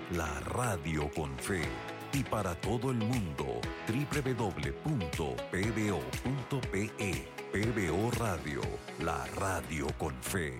la radio con fe. Y para todo el mundo, www.pbo.pe. PBO Radio, la radio con fe.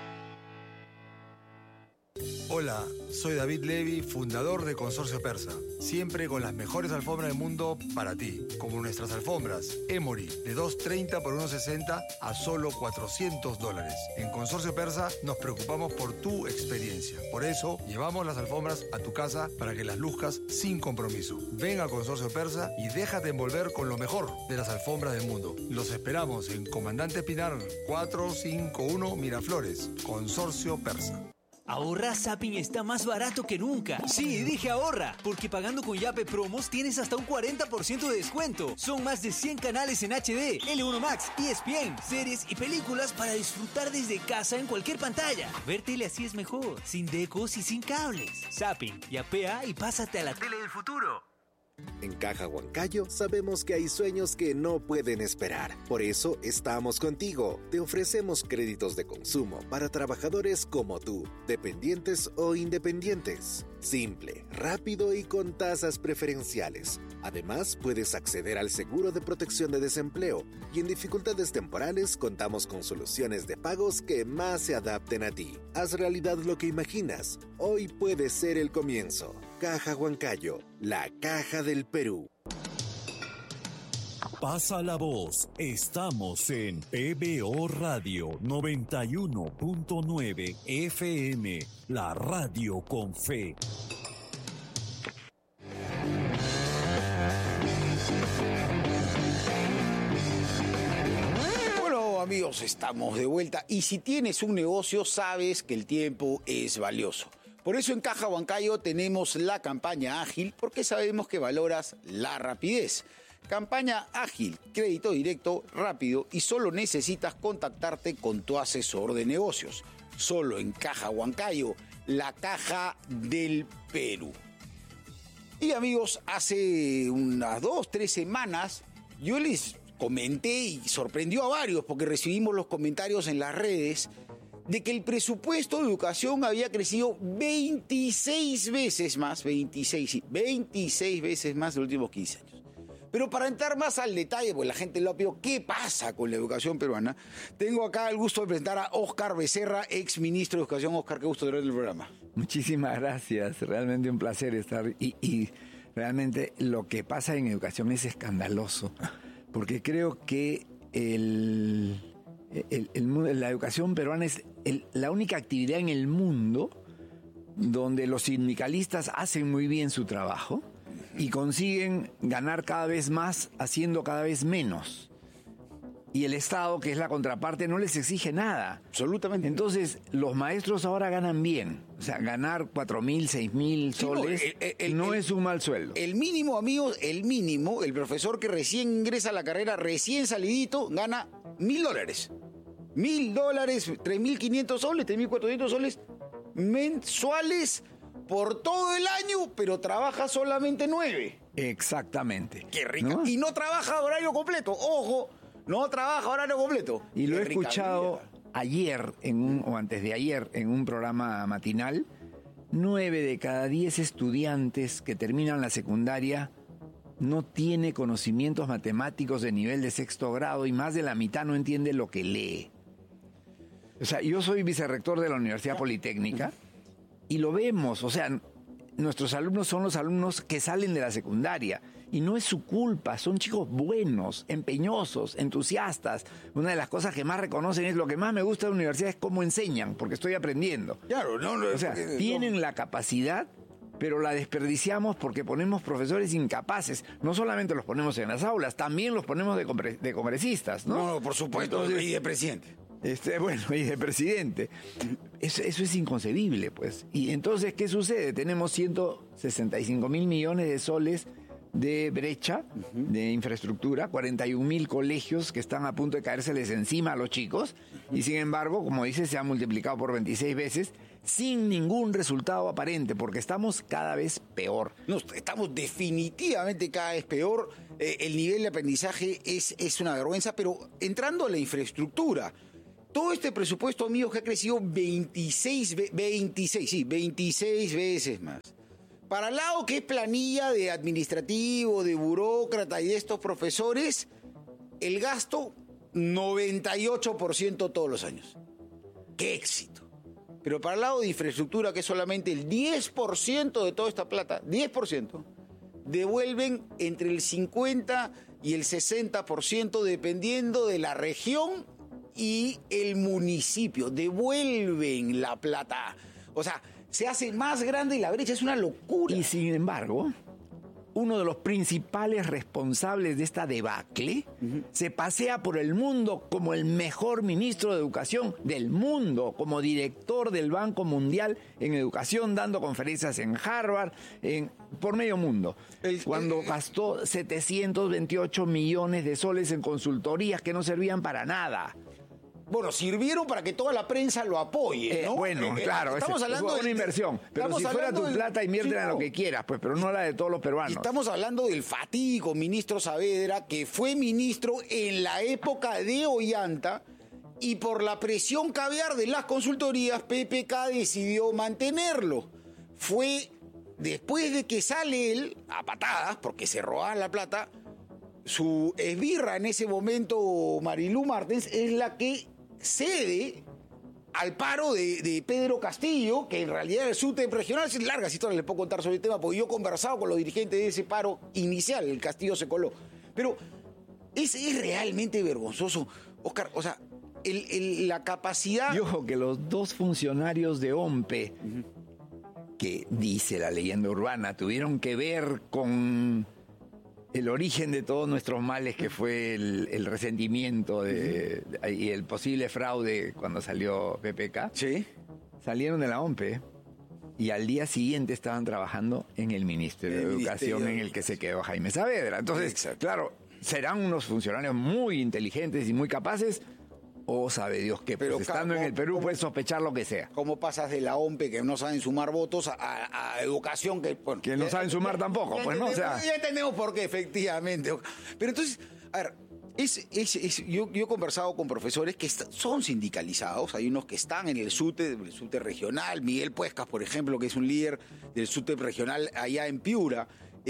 Hola, soy David Levy, fundador de Consorcio Persa. Siempre con las mejores alfombras del mundo para ti, como nuestras alfombras Emory, de $230 por $160 a solo $400. En Consorcio Persa nos preocupamos por tu experiencia. Por eso, llevamos las alfombras a tu casa para que las luzcas sin compromiso. Ven a Consorcio Persa y déjate envolver con lo mejor de las alfombras del mundo. Los esperamos en Comandante Pinar 451 Miraflores, Consorcio Persa. Ahorra Zapping está más barato que nunca. Sí, dije ahorra, porque pagando con Yape Promos tienes hasta un 40% de descuento. Son más de 100 canales en HD, L1 Max, ESPN, series y películas para disfrutar desde casa en cualquier pantalla. Ver tele así es mejor, sin decos y sin cables. Zapping, yapea y pásate a la tele del futuro. En Caja Huancayo sabemos que hay sueños que no pueden esperar. Por eso estamos contigo. Te ofrecemos créditos de consumo para trabajadores como tú, dependientes o independientes. Simple, rápido y con tasas preferenciales. Además, puedes acceder al seguro de protección de desempleo y en dificultades temporales contamos con soluciones de pagos que más se adapten a ti. Haz realidad lo que imaginas. Hoy puede ser el comienzo. Caja Huancayo, la caja del Perú. Pasa la voz. Estamos en PBO Radio 91.9 FM, la radio con fe. Bueno, amigos, estamos de vuelta. Y si tienes un negocio, sabes que el tiempo es valioso. Por eso en Caja Huancayo tenemos la campaña ágil, porque sabemos que valoras la rapidez. Campaña ágil, crédito directo, rápido y solo necesitas contactarte con tu asesor de negocios. Solo en Caja Huancayo, la caja del Perú. Y amigos, hace unas 2-3 semanas yo les comenté y sorprendió a varios porque recibimos los comentarios en las redes de que el presupuesto de educación había crecido 26 veces más, 26 veces más en los últimos 15 años. Pero para entrar más al detalle, pues la gente lo ha pedido, ¿qué pasa con la educación peruana? Tengo acá el gusto de presentar a Óscar Becerra, ex ministro de Educación. Óscar, qué gusto tener en el programa. Muchísimas gracias, realmente un placer estar y realmente lo que pasa en educación es escandaloso, porque creo que la educación peruana es la única actividad en el mundo donde los sindicalistas hacen muy bien su trabajo y consiguen ganar cada vez más haciendo cada vez menos. Y el Estado, que es la contraparte, no les exige nada. Absolutamente. Entonces, los maestros ahora ganan bien. O sea, ganar 4.000, 6.000 soles no es un mal sueldo. El mínimo, amigos, el mínimo, el profesor que recién ingresa a la carrera, recién salidito, gana $1.000. $1.000, 3.500 soles, 3.400 soles mensuales por todo el año, pero trabaja solamente 9. Exactamente. Qué rica. ¿No? Y no trabaja horario completo. Ojo, no trabaja horario completo. Y lo he Qué escuchado rica ayer, o antes de ayer, en un programa matinal. 9 de cada 10 estudiantes que terminan la secundaria no tiene conocimientos matemáticos de nivel de 6º grado y más de la mitad no entiende lo que lee. O sea, yo soy vicerrector de la Universidad Politécnica y lo vemos, o sea, nuestros alumnos son los alumnos que salen de la secundaria y no es su culpa, son chicos buenos, empeñosos, entusiastas. Una de las cosas que más reconocen es lo que más me gusta de la universidad es cómo enseñan, porque estoy aprendiendo. Claro, no, O sea, tienen la capacidad, pero la desperdiciamos porque ponemos profesores incapaces. No solamente los ponemos en las aulas, también los ponemos de congresistas, ¿no? No, por supuesto, Entonces, y de presidente. Y de presidente. Eso es inconcebible, pues. Y entonces, ¿qué sucede? Tenemos 165.000 millones de soles de brecha, de infraestructura, 41.000 colegios que están a punto de caérseles encima a los chicos, y sin embargo, como dice, se ha multiplicado por 26 veces, sin ningún resultado aparente, porque estamos cada vez peor. No, estamos definitivamente cada vez peor. El nivel de aprendizaje es una vergüenza, pero entrando a la infraestructura, todo este presupuesto, amigos, que ha crecido 26 veces más. Para el lado que es planilla de administrativo, de burócrata y de estos profesores, el gasto 98% todos los años. ¡Qué éxito! Pero para el lado de infraestructura, que es solamente el 10% de toda esta plata, 10%, devuelven entre el 50 y el 60% dependiendo de la región y el municipio. Devuelven la plata. O sea, se hace más grande la brecha, es una locura. Y sin embargo, uno de los principales responsables de esta debacle se pasea por el mundo como el mejor ministro de educación del mundo, como director del Banco Mundial en educación, dando conferencias en Harvard, por medio mundo. Cuando gastó 728 millones de soles en consultorías que no servían para nada. Bueno, sirvieron para que toda la prensa lo apoye, ¿no? Bueno, claro, estamos hablando de una inversión. Pero si fuera tu plata, inviértela en lo que quieras, pues, pero no la de todos los peruanos. Estamos hablando del fatídico ministro Saavedra, que fue ministro en la época de Ollanta, y por la presión caviar de las consultorías, PPK decidió mantenerlo. Fue después de que sale él, a patadas, porque se robaban la plata, su esbirra en ese momento, Marilú Martens, es la que cede al paro de Pedro Castillo, que en realidad el SUTEP regional, es largas historias, les puedo contar sobre el tema, porque yo he conversado con los dirigentes de ese paro inicial, el Castillo se coló. Pero es realmente vergonzoso, Oscar, o sea, la capacidad... Y ojo, que los dos funcionarios de OMPE, que dice la leyenda urbana, tuvieron que ver con el origen de todos nuestros males, que fue el resentimiento y el posible fraude cuando salió PPK. Sí. Salieron de la OMPE y al día siguiente estaban trabajando en el Ministerio de Educación, en el que se quedó Jaime Saavedra. Entonces, exacto, claro, serán unos funcionarios muy inteligentes y muy capaces, o sabe Dios que, pero pues, estando en el Perú puedes sospechar lo que sea. ¿Cómo pasas de la OMPE, que no saben sumar votos, a educación que... Bueno, que no saben sumar tampoco, pues no, o sea... Ya entendemos por qué, efectivamente. Pero entonces, a ver, yo he conversado con profesores que son sindicalizados, hay unos que están en el SUTEP regional, Miguel Puescas, por ejemplo, que es un líder del SUTEP regional allá en Piura,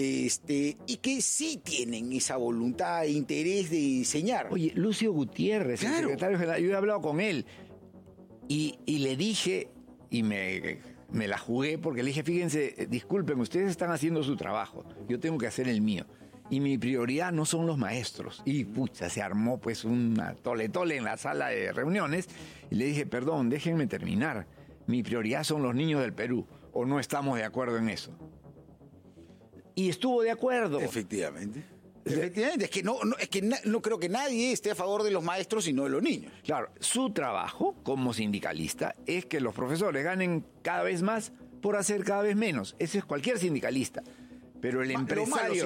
y que sí tienen esa voluntad e interés de enseñar. Oye, Lucio Gutiérrez, claro, el secretario general, yo he hablado con él y le dije, y me la jugué porque le dije, fíjense, disculpen, ustedes están haciendo su trabajo, yo tengo que hacer el mío. Y mi prioridad no son los maestros. Y pucha, se armó pues una tole-tole en la sala de reuniones. Y le dije, perdón, déjenme terminar. Mi prioridad son los niños del Perú. ¿O no estamos de acuerdo en eso? Y estuvo de acuerdo. Efectivamente. Efectivamente. Es que no creo que nadie esté a favor de los maestros y no de los niños. Claro, su trabajo como sindicalista es que los profesores ganen cada vez más por hacer cada vez menos. Ese es cualquier sindicalista. Pero el empresario,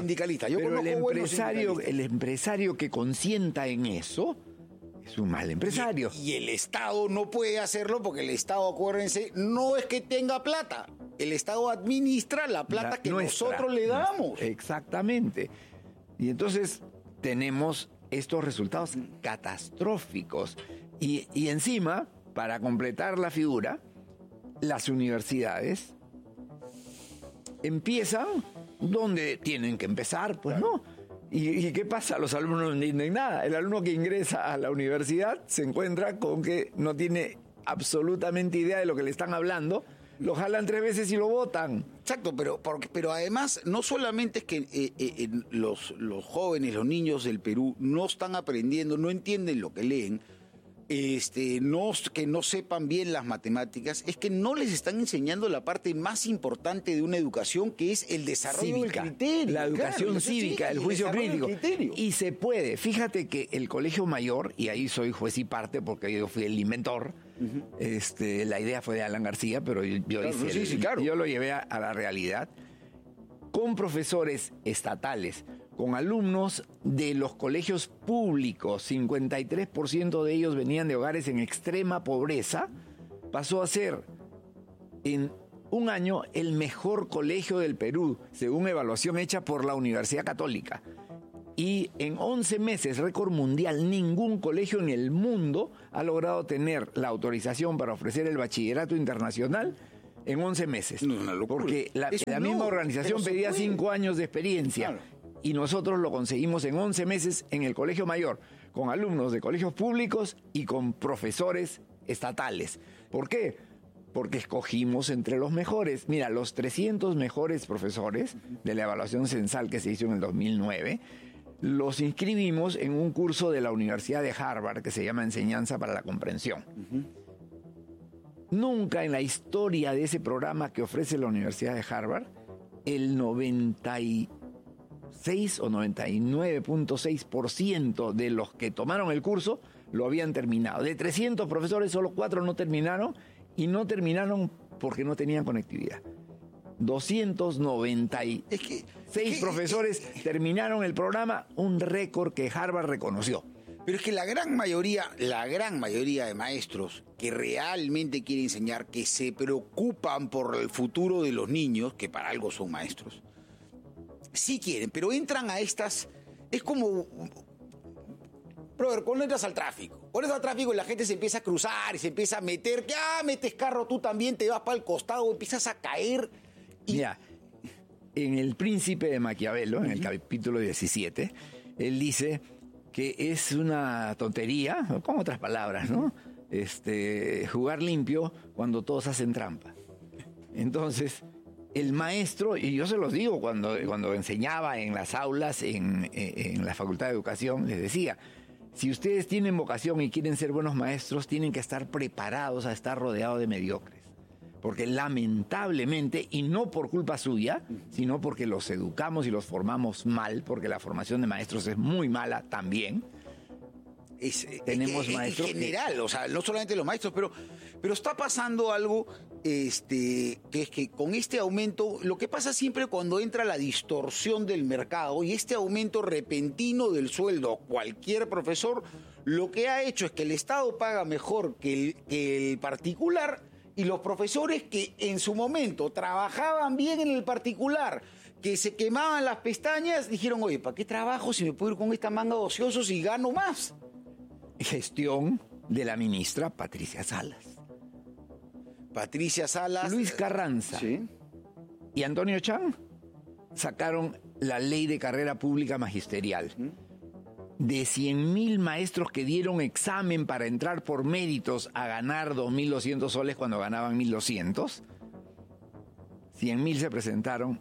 el empresario que consienta en eso es un mal empresario. Y el Estado no puede hacerlo porque el Estado, acuérdense, no es que tenga plata. El Estado administra la plata que nosotros le damos. Exactamente. Y entonces tenemos estos resultados catastróficos. Y encima, para completar la figura, las universidades empiezan donde tienen que empezar, pues no. ¿Y qué pasa? Los alumnos no entienden nada. El alumno que ingresa a la universidad se encuentra con que no tiene absolutamente idea de lo que le están hablando. Lo jalan 3 veces y lo botan. Exacto, pero además no solamente es que los jóvenes, los niños del Perú no están aprendiendo, no entienden lo que leen, que no sepan bien las matemáticas, es que no les están enseñando la parte más importante de una educación, que es el desarrollo cívica, del criterio. La educación cívica, el juicio crítico. Y se puede. Fíjate que el Colegio Mayor, y ahí soy juez y parte porque yo fui el inventor, la idea fue de Alan García, pero yo lo llevé a la realidad, con profesores estatales, con alumnos de los colegios públicos, 53% de ellos venían de hogares en extrema pobreza, pasó a ser en un año el mejor colegio del Perú, según evaluación hecha por la Universidad Católica. Y en 11 meses, récord mundial, ningún colegio en el mundo ha logrado tener la autorización para ofrecer el bachillerato internacional en 11 meses. No, es una locura. Porque la Eso misma no, organización pero se pedía puede. 5 años de experiencia. Claro. Y nosotros lo conseguimos en 11 meses en el Colegio Mayor, con alumnos de colegios públicos y con profesores estatales. ¿Por qué? Porque escogimos entre los mejores. Mira, los 300 mejores profesores de la evaluación censal que se hizo en el 2009, los inscribimos en un curso de la Universidad de Harvard que se llama Enseñanza para la Comprensión. Nunca en la historia de ese programa que ofrece la Universidad de Harvard, el 96 o 99.6% de los que tomaron el curso lo habían terminado. De 300 profesores, solo 4 no terminaron, y no terminaron porque no tenían conectividad. 296 profesores terminaron el programa, un récord que Harvard reconoció. Pero es que la gran mayoría de maestros que realmente quieren enseñar, que se preocupan por el futuro de los niños, que para algo son maestros, sí quieren, pero entran a estas... Es como... Brother, cuando entras al tráfico y la gente se empieza a cruzar y se empieza a meter, que metes carro tú también, te vas para el costado, empiezas a caer. Y... Mira, en El Príncipe de Maquiavelo, en el capítulo 17, él dice que es una tontería, con otras palabras, ¿no? Jugar limpio cuando todos hacen trampa. Entonces, el maestro, y yo se los digo cuando enseñaba en las aulas, en la Facultad de Educación, les decía, si ustedes tienen vocación y quieren ser buenos maestros, tienen que estar preparados a estar rodeados de mediocres. Porque lamentablemente, y no por culpa suya, sino porque los educamos y los formamos mal, porque la formación de maestros es muy mala también. Tenemos maestros en general, o sea, no solamente los maestros, pero está pasando algo que es que con este aumento, lo que pasa siempre cuando entra la distorsión del mercado y este aumento repentino del sueldo a cualquier profesor, lo que ha hecho es que el Estado paga mejor que el particular, y los profesores que en su momento trabajaban bien en el particular, que se quemaban las pestañas, dijeron, oye, ¿para qué trabajo si me puedo ir con esta manga de ociosos y gano más? Gestión de la ministra Patricia Salas. Patricia Salas. Luis Carranza, ¿sí?, y Antonio Chan sacaron la ley de carrera pública magisterial. De 100.000 maestros que dieron examen para entrar por méritos a ganar 2.200 soles cuando ganaban 1.200, 100.000 se presentaron,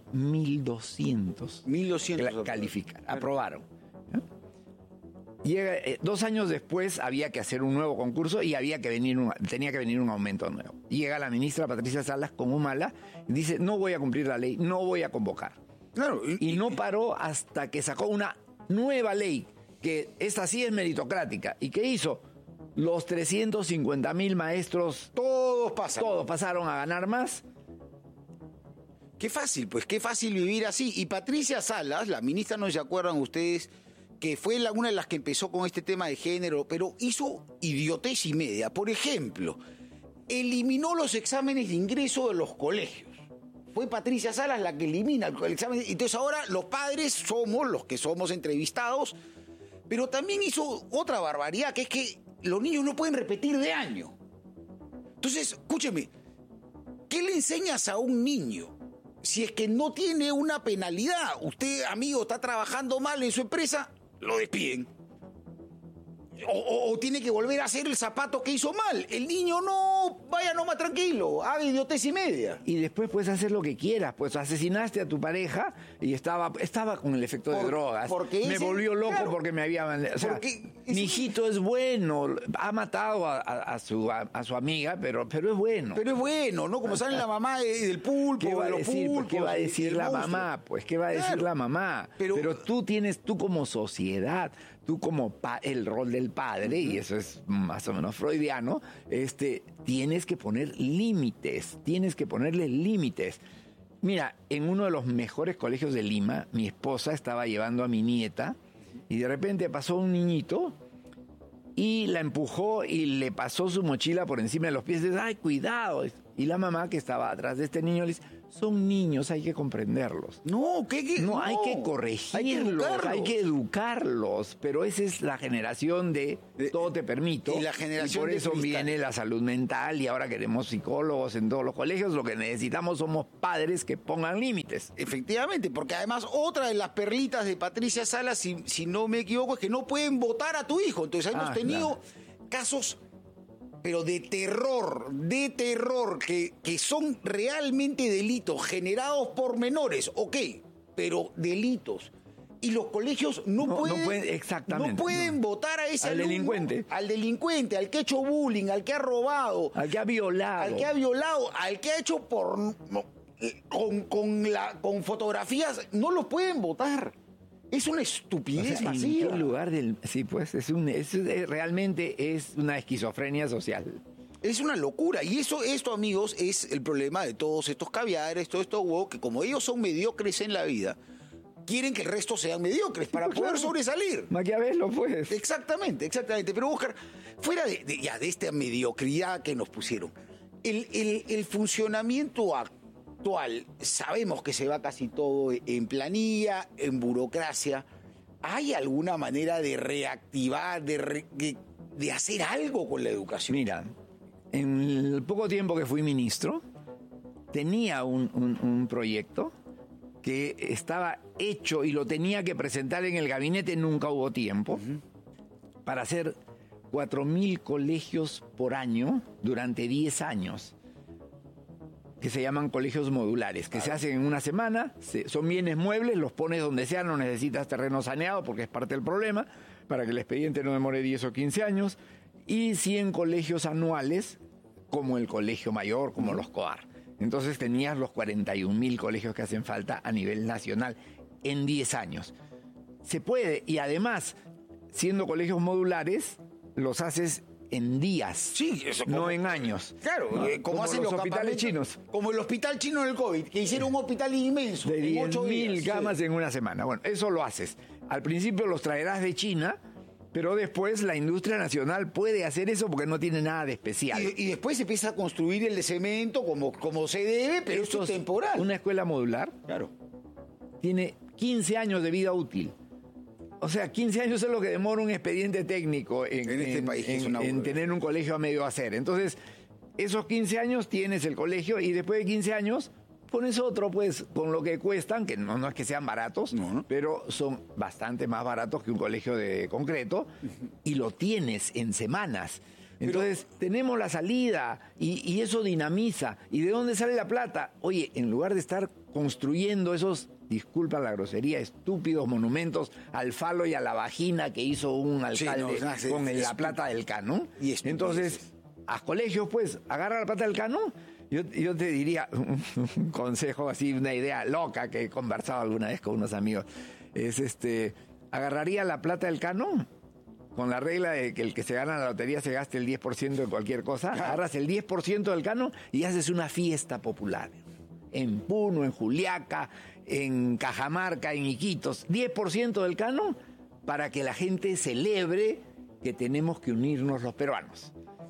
1.200 calificaron, aprobaron. Llega, 2 años después había que hacer un nuevo concurso y tenía que venir un aumento nuevo. Llega la ministra Patricia Salas con un mala y dice, no voy a cumplir la ley, no voy a convocar. Claro, y no paró hasta que sacó una nueva ley, que esta sí es meritocrática. ¿Y qué hizo? Los 350.000 maestros, todos pasaron a ganar más. Qué fácil, pues qué fácil vivir así. Y Patricia Salas, la ministra, no se acuerdan ustedes, que fue una de las que empezó con este tema de género, pero hizo idiotez y media. Por ejemplo, eliminó los exámenes de ingreso de los colegios. Fue Patricia Salas la que elimina el examen. Entonces ahora los padres somos los que somos entrevistados, pero también hizo otra barbaridad, que es que los niños no pueden repetir de año. Entonces, escúcheme, ¿qué le enseñas a un niño si es que no tiene una penalidad? Usted, amigo, está trabajando mal en su empresa, lo despiden. O tiene que volver a hacer el zapato que hizo mal. El niño no, vaya nomás tranquilo, haga idiotez y media. Y después puedes hacer lo que quieras. Pues asesinaste a tu pareja y estaba con el efecto de drogas. Me volvió loco, claro, porque me había... O sea, mi hijito es bueno, ha matado a su amiga, pero es bueno. Pero es bueno, ¿no? Como sale la mamá del pulpo. ¿Qué va a decir? ¿Qué va a decir la mamá? Pues, ¿qué va a decir la mamá? Pero tú como sociedad, tú como el rol del padre, y eso es más o menos freudiano, tienes que poner límites, ponerle límites. Mira, en uno de los mejores colegios de Lima, mi esposa estaba llevando a mi nieta y de repente pasó un niñito y la empujó y le pasó su mochila por encima de los pies y dice, ¡ay, cuidado! Y la mamá, que estaba atrás de este niño, le dice, Son niños, hay que comprenderlos. No, No, hay que corregirlos, hay que educarlos, pero esa es la generación de todo te permito. Y la generación por de eso cristal. viene la salud mental y ahora queremos psicólogos en todos los colegios. Lo que necesitamos somos padres que pongan límites. Efectivamente, porque además otra de las perlitas de Patricia Salas, si no me equivoco, es que no pueden votar a tu hijo. Entonces hemos tenido casos, pero de terror, que son realmente delitos generados por menores, ok, pero delitos. Y los colegios no pueden votar a ese alumno, al delincuente, al que ha hecho bullying, al que ha robado, al que ha violado, al que ha hecho con fotografías, no los pueden votar. Es una estupidez masiva. ¿En qué lugar del...? Sí, pues realmente es una esquizofrenia social. Es una locura. Y esto, amigos, es el problema de todos estos caviares, todos estos huevos, que como ellos son mediocres en la vida, quieren que el resto sean mediocres para poder sobresalir. Maquiavelo, pues. Exactamente. Pero, Oscar, fuera de esta mediocridad que nos pusieron, el funcionamiento actual, sabemos que se va casi todo en planilla, en burocracia. ¿Hay alguna manera de reactivar, de hacer algo con la educación? Mira, en el poco tiempo que fui ministro, tenía un proyecto que estaba hecho y lo tenía que presentar en el gabinete, nunca hubo tiempo, para hacer 4.000 colegios por año durante 10 años. Que se llaman colegios modulares, que se hacen en una semana, son bienes muebles, los pones donde sea, no necesitas terreno saneado porque es parte del problema, para que el expediente no demore 10 o 15 años, y 100 colegios anuales, como el colegio mayor, como los COAR. Entonces tenías los 41.000 colegios que hacen falta a nivel nacional en 10 años. Se puede, y además, siendo colegios modulares, los haces en días, sí, eso no en años. Claro, ¿no? como hacen los hospitales chinos. Como el hospital chino del COVID, que hicieron un hospital inmenso. De 10.000 camas sí. en una semana. Bueno, eso lo haces. Al principio los traerás de China, pero después la industria nacional puede hacer eso porque no tiene nada de especial. Y después se empieza a construir el de cemento como se debe, pero esto es temporal. Una escuela modular, claro, tiene 15 años de vida útil. O sea, 15 años es lo que demora un expediente técnico en este país, en tener un colegio a medio hacer. Entonces, esos 15 años tienes el colegio y después de 15 años pones otro, pues, con lo que cuestan, que no es que sean baratos, pero son bastante más baratos que un colegio de concreto, y lo tienes en semanas. Entonces, tenemos la salida y eso dinamiza. ¿Y de dónde sale la plata? Oye, en lugar de estar construyendo esos, disculpa la grosería, estúpidos monumentos al falo y a la vagina que hizo un alcalde con la plata del canon. Entonces, haz colegios, pues, agarra la plata del canon. Yo te diría un consejo así, una idea loca que he conversado alguna vez con unos amigos. Es agarraría la plata del canon con la regla de que el que se gana la lotería se gaste el 10% de cualquier cosa. Agarras el 10% del canon y haces una fiesta popular. En Puno, en Juliaca, en Cajamarca, en Iquitos. 10% del canon para que la gente celebre que tenemos que unirnos los peruanos.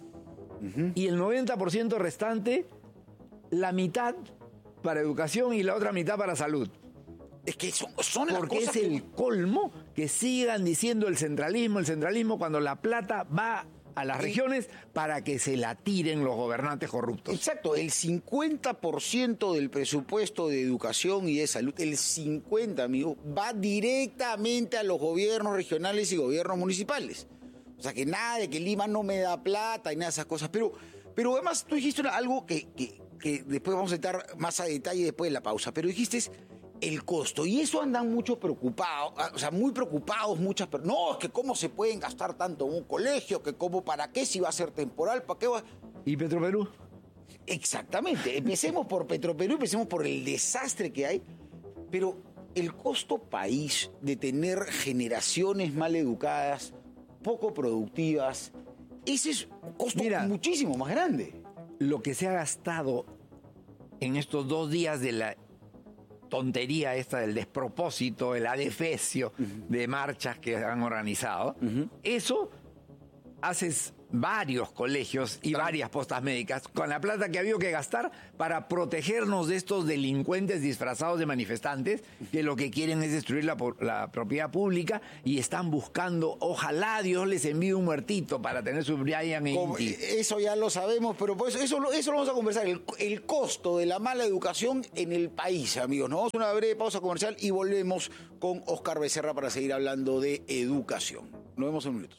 Y el 90% restante, la mitad para educación y la otra mitad para salud. Es que son las porque cosas es el colmo que sigan diciendo el centralismo cuando la plata va a las regiones para que se la tiren los gobernantes corruptos. Exacto, el 50% del presupuesto de educación y de salud, el 50, amigo, va directamente a los gobiernos regionales y gobiernos municipales. O sea, que nada de que Lima no me da plata y nada de esas cosas. Pero además tú dijiste algo que después vamos a entrar más a detalle después de la pausa, pero dijiste el costo, y eso andan muchos preocupados, o sea, muy preocupados muchas personas. No, es que cómo se pueden gastar tanto en un colegio, que cómo, para qué, si va a ser temporal, para qué va. ¿Y Petroperú? Exactamente, empecemos por Petroperú, empecemos por el desastre que hay, pero el costo país de tener generaciones mal educadas, poco productivas, ese es un costo muchísimo más grande. Lo que se ha gastado en estos 2 días de la tontería esta del despropósito, el adefesio de marchas que han organizado, eso haces varios colegios y varias postas médicas con la plata que ha habido que gastar para protegernos de estos delincuentes disfrazados de manifestantes que lo que quieren es destruir la propiedad pública y están buscando, ojalá Dios les envíe un muertito para tener su Brian e Inti. Eso ya lo sabemos, pero pues eso lo vamos a conversar, el costo de la mala educación en el país, amigos. Nos vamos a una breve pausa comercial y volvemos con Oscar Becerra para seguir hablando de educación. Nos vemos en minutos.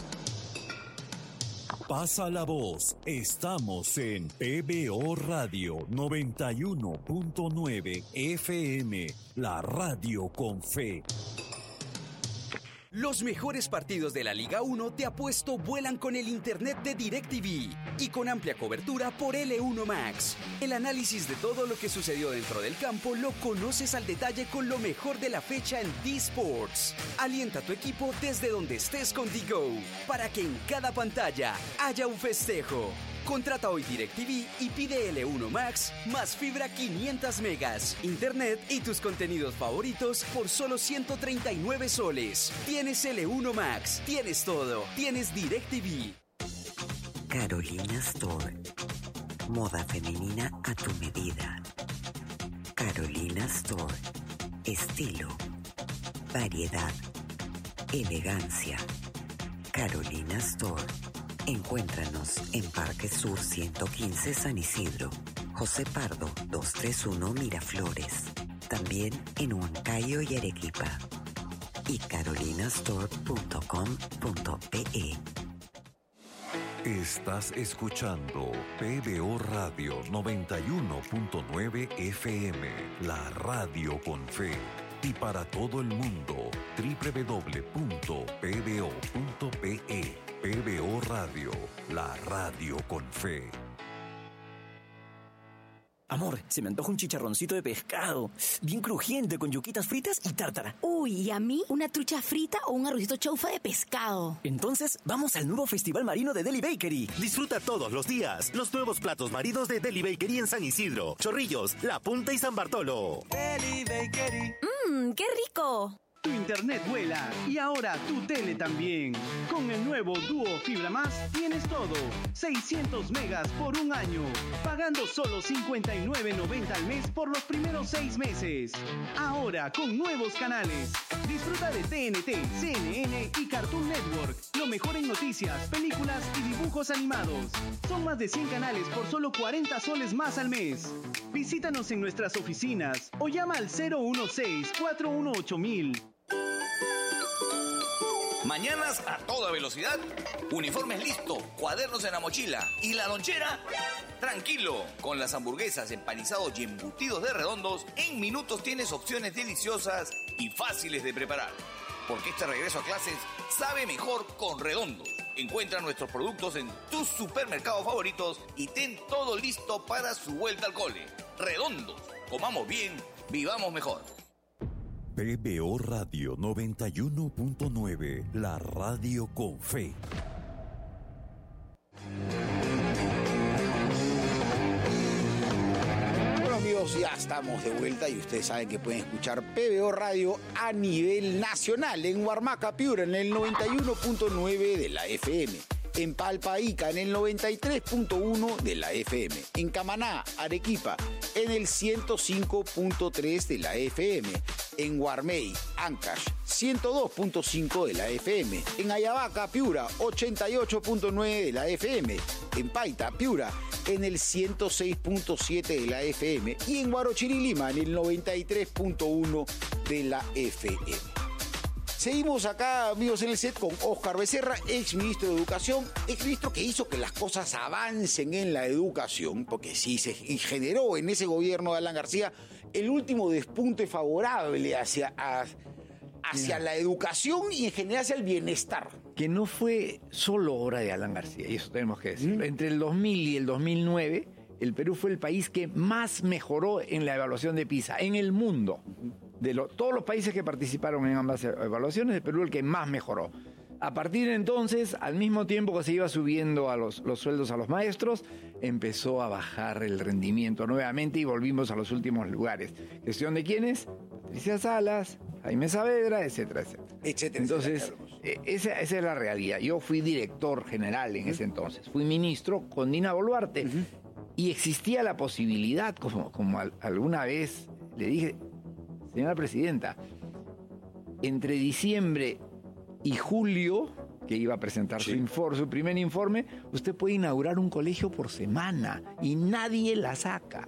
Pasa la voz. Estamos en PBO Radio 91.9 FM, la radio con fe. Los mejores partidos de la Liga 1 te apuesto vuelan con el internet de DirecTV y con amplia cobertura por L1 Max. El análisis de todo lo que sucedió dentro del campo lo conoces al detalle con lo mejor de la fecha en D-Sports. Alienta a tu equipo desde donde estés con DiGo para que en cada pantalla haya un festejo. Contrata hoy DirecTV y pide L1 Max más fibra 500 megas, internet y tus contenidos favoritos por solo 139 soles. Tienes L1 Max, tienes todo, tienes DirecTV. Carolina Store. Moda femenina a tu medida. Carolina Store. Estilo, variedad, elegancia. Carolina Store. Encuéntranos en Parque Sur 115 San Isidro, José Pardo 231 Miraflores, también en Huancayo y Arequipa, y carolinastore.com.pe. Estás escuchando PBO Radio 91.9 FM, la radio con fe. Y para todo el mundo, www.pbo.pe. PBO Radio, la radio con fe. Amor, se me antoja un chicharroncito de pescado, bien crujiente, con yuquitas fritas y tártara. Uy, ¿y a mí? ¿Una trucha frita o un arrocito chaufa de pescado? Entonces, vamos al nuevo Festival Marino de Deli Bakery. Disfruta todos los días los nuevos platos marinos de Deli Bakery en San Isidro, Chorrillos, La Punta y San Bartolo. Deli Bakery. ¡Qué rico! Tu internet vuela y ahora tu tele también. Con el nuevo Dúo Fibra Más tienes todo. 600 megas por un año, pagando solo $59.90 al mes por los primeros 6 meses. Ahora con nuevos canales. Disfruta de TNT, CNN y Cartoon Network. Lo mejor en noticias, películas y dibujos animados. Son más de 100 canales por solo 40 soles más al mes. Visítanos en nuestras oficinas o llama al 016-418-1000. Mañanas a toda velocidad, uniformes listos, cuadernos en la mochila y la lonchera, tranquilo. Con las hamburguesas, empanizados y embutidos de Redondos, en minutos tienes opciones deliciosas y fáciles de preparar. Porque este regreso a clases sabe mejor con Redondos. Encuentra nuestros productos en tus supermercados favoritos y ten todo listo para su vuelta al cole. Redondos, comamos bien, vivamos mejor. PBO Radio 91.9, la radio con fe. Bueno, amigos, ya estamos de vuelta y ustedes saben que pueden escuchar PBO Radio a nivel nacional en Huarmaca, Piura, en el 91.9 de la FM. En Palpa-Ica, en el 93.1 de la FM. En Camaná, Arequipa, en el 105.3 de la FM. En Guarmey, Ancash, 102.5 de la FM. En Ayabaca, Piura, 88.9 de la FM. En Paita, Piura, en el 106.7 de la FM. Y en Huarochirí, Lima, en el 93.1 de la FM. Seguimos acá, amigos, en el set con Oscar Becerra, ex ministro de Educación, ex ministro que hizo que las cosas avancen en la educación, porque sí se generó en ese gobierno de Alan García el último despunte favorable hacia la educación y en general hacia el bienestar. Que no fue solo obra de Alan García, y eso tenemos que decirlo. Entre el 2000 y el 2009, el Perú fue el país que más mejoró en la evaluación de PISA en el mundo. De todos los países que participaron en ambas evaluaciones, el Perú el que más mejoró. A partir de entonces, al mismo tiempo que se iba subiendo a los sueldos a los maestros, empezó a bajar el rendimiento nuevamente y volvimos a los últimos lugares. ¿Gestión de quiénes? Patricia Salas, Jaime Saavedra, etcétera, etcétera. Etcétera. Entonces, Esa es la realidad. Yo fui director general en ese entonces. Fui ministro con Dina Boluarte. Y existía la posibilidad, como alguna vez le dije, señora presidenta, entre diciembre y julio, que iba a presentar su primer informe, usted puede inaugurar un colegio por semana y nadie la saca.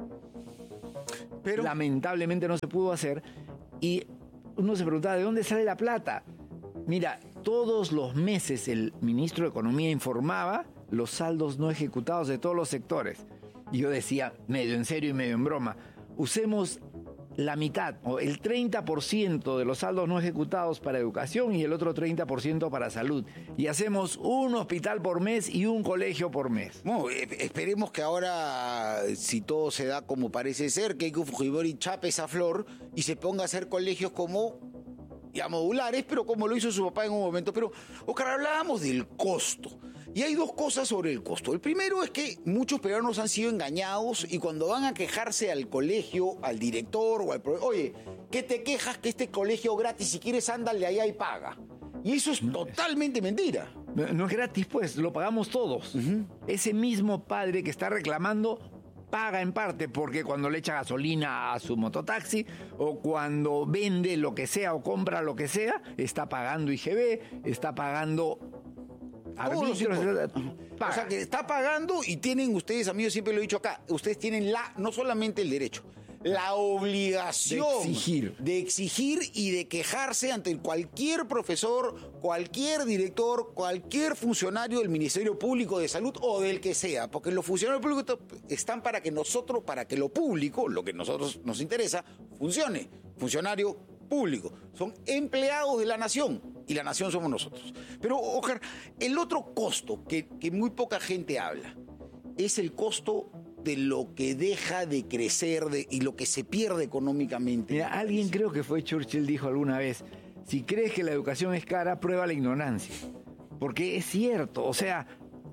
Pero lamentablemente no se pudo hacer y uno se preguntaba, ¿de dónde sale la plata? Mira, todos los meses el ministro de Economía informaba los saldos no ejecutados de todos los sectores. Y yo decía, medio en serio y medio en broma, usemos la mitad, o el 30% de los saldos no ejecutados para educación y el otro 30% para salud. Y hacemos un hospital por mes y un colegio por mes. Bueno, esperemos que ahora, si todo se da como parece ser, Keiko Fujimori chape esa flor y se ponga a hacer colegios como, ya modulares, pero como lo hizo su papá en un momento. Pero, Oscar, hablábamos del costo. Y hay dos cosas sobre el costo. El primero es que muchos peruanos han sido engañados y cuando van a quejarse al colegio, al director o al profesor, oye, ¿qué te quejas que este colegio gratis? Si quieres, ándale allá y paga. Y eso es totalmente mentira. No es gratis, pues, lo pagamos todos. Ese mismo padre que está reclamando paga en parte porque cuando le echa gasolina a su mototaxi o cuando vende lo que sea o compra lo que sea, está pagando IGB, está pagando arbitros. O sea, que está pagando y tienen ustedes, amigos, siempre lo he dicho acá, ustedes tienen no solamente el derecho, la obligación de exigir y de quejarse ante cualquier profesor, cualquier director, cualquier funcionario del Ministerio Público de Salud o del que sea, porque los funcionarios públicos están para que nosotros, para que lo público, lo que a nosotros nos interesa, funcione. Funcionario público, son empleados de la nación y la nación somos nosotros. Pero, Oscar, el otro costo que muy poca gente habla es el costo de lo que deja de crecer y lo que se pierde económicamente. Mira, alguien, creo que fue Churchill, dijo alguna vez, si crees que la educación es cara, prueba la ignorancia. Porque es cierto, o sea,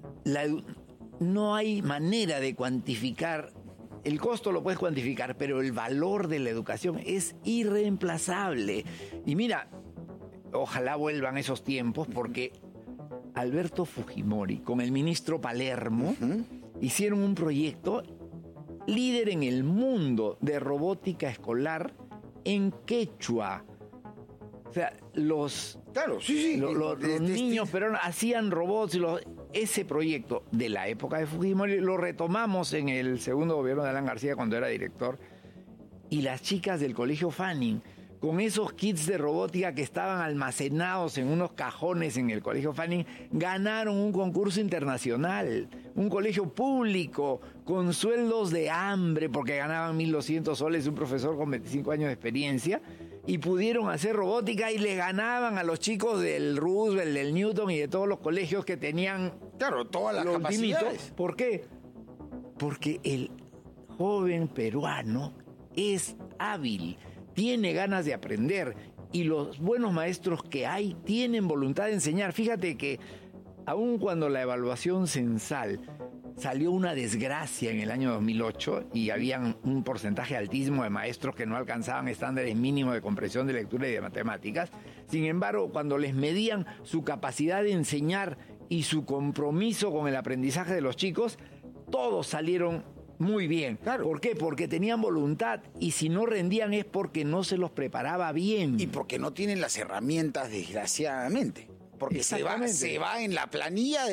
no hay manera de cuantificar. El costo lo puedes cuantificar, pero el valor de la educación es irreemplazable. Y mira, ojalá vuelvan esos tiempos, porque Alberto Fujimori con el ministro Palermo hicieron un proyecto líder en el mundo de robótica escolar en quechua. O sea, los niños peruanos hacían robots y ese proyecto de la época de Fujimori lo retomamos en el segundo gobierno de Alan García cuando era director, y las chicas del colegio Fanning, con esos kits de robótica que estaban almacenados en unos cajones en el colegio Fanning, ganaron un concurso internacional, un colegio público con sueldos de hambre porque ganaban 1.200 soles, un profesor con 25 años de experiencia, y pudieron hacer robótica y le ganaban a los chicos del Roosevelt, del Newton y de todos los colegios que tenían todas las capacidades. ¿Por qué? Porque el joven peruano es hábil, tiene ganas de aprender y los buenos maestros que hay tienen voluntad de enseñar. Fíjate que aun cuando la evaluación censal salió una desgracia en el año 2008 y habían un porcentaje altísimo de maestros que no alcanzaban estándares mínimos de comprensión de lectura y de matemáticas. Sin embargo, cuando les medían su capacidad de enseñar y su compromiso con el aprendizaje de los chicos, todos salieron muy bien. ¿Por qué? Porque tenían voluntad y si no rendían es porque no se los preparaba bien. Y porque no tienen las herramientas, desgraciadamente. Porque se va en la planilla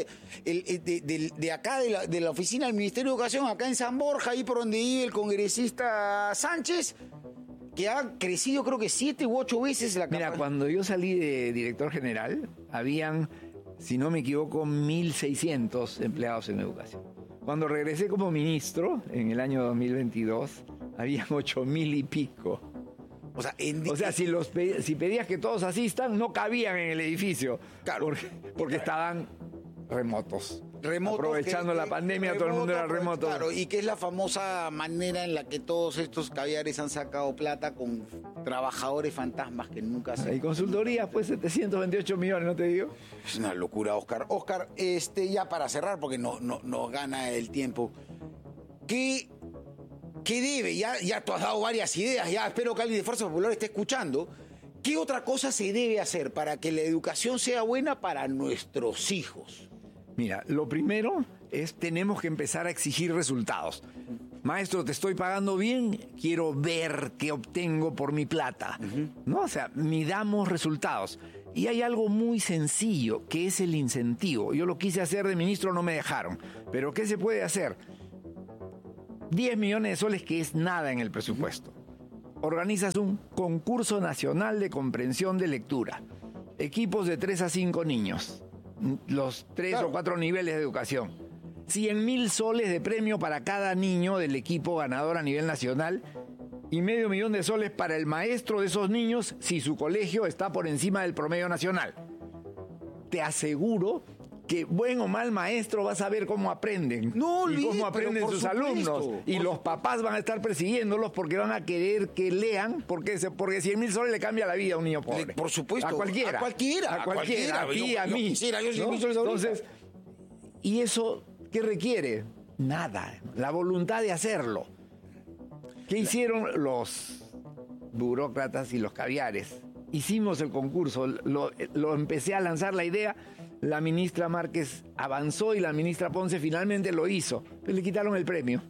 de acá, de la oficina del Ministerio de Educación, acá en San Borja, ahí por donde vive el congresista Sánchez, que ha crecido creo que 7 u 8 veces la capacidad. Mira, cuando yo salí de director general, habían, si no me equivoco, 1.600 empleados en educación. Cuando regresé como ministro, en el año 2022, habían 8.000 y pico. O sea, si pedías que todos asistan, no cabían en el edificio. Claro. Porque estaban remotos. Aprovechando la pandemia, todo el mundo era remoto. Claro, y que es la famosa manera en la que todos estos caviares han sacado plata con trabajadores fantasmas que nunca se... Y consultorías, pues 728 millones, ¿no te digo? Es una locura, Oscar. Oscar, ya para cerrar, porque nos gana el tiempo. ¿Qué debe? Ya tú has dado varias ideas, ya espero que alguien de Fuerza Popular esté escuchando. ¿Qué otra cosa se debe hacer para que la educación sea buena para nuestros hijos? Mira, lo primero es tenemos que empezar a exigir resultados. Maestro, te estoy pagando bien, quiero ver qué obtengo por mi plata. ¿No? O sea, midamos resultados. Y hay algo muy sencillo, que es el incentivo. Yo lo quise hacer de ministro, no me dejaron. Pero ¿qué se puede hacer? 10 millones de soles, que es nada en el presupuesto. Organizas un concurso nacional de comprensión de lectura. Equipos de 3 a 5 niños. Los 3 o 4 niveles de educación. 100.000 soles de premio para cada niño del equipo ganador a nivel nacional y $500,000 de soles para el maestro de esos niños si su colegio está por encima del promedio nacional. Te aseguro que buen o mal maestro vas a ver cómo aprenden y cómo aprenden sus alumnos. Y los papás van a estar persiguiéndolos porque van a querer que lean, porque 100.000 soles le cambia la vida a un niño pobre. Por supuesto. A cualquiera. A cualquiera. A ti, a mí. Quisiera yo 100.000 ¿no? soles ahorita. Entonces, ¿y eso qué requiere? Nada. La voluntad de hacerlo. ¿Qué hicieron los burócratas y los caviares? Hicimos el concurso, lo empecé a lanzar la idea. La ministra Márquez avanzó y la ministra Ponce finalmente lo hizo. Pero le quitaron el premio.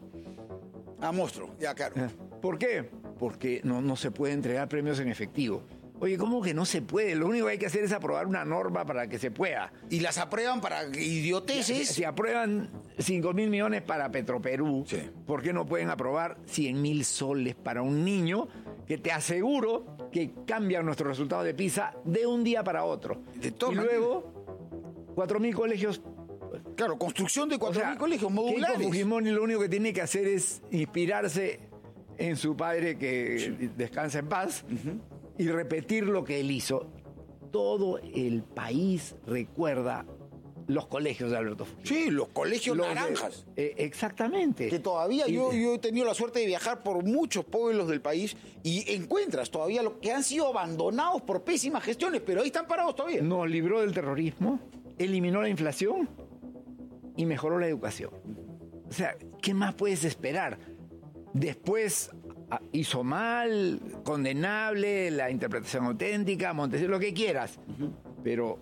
A monstruo, ya claro. ¿Por qué? Porque no se puede entregar premios en efectivo. Oye, ¿cómo que no se puede? Lo único que hay que hacer es aprobar una norma para que se pueda. ¿Y las aprueban para idioteces? Si aprueban 5.000 millones para Petroperú, sí. ¿Por qué no pueden aprobar 100.000 soles para un niño que te aseguro que cambian nuestros resultados de PISA de un día para otro? Y luego 4.000 colegios. Claro, construcción de 4.000 colegios modulares. Keiko Fujimori lo único que tiene que hacer es inspirarse en su padre, que descansa en paz, y repetir lo que él hizo. Todo el país recuerda los colegios de Alberto Fujimori. Sí, los colegios naranjas. Exactamente. Que todavía yo he tenido la suerte de viajar por muchos pueblos del país y encuentras todavía lo que han sido abandonados por pésimas gestiones, pero ahí están parados todavía. Nos libró del terrorismo, eliminó la inflación y mejoró la educación. O sea, ¿qué más puedes esperar? Después hizo mal, condenable, la interpretación auténtica, Montesquieu, lo que quieras, pero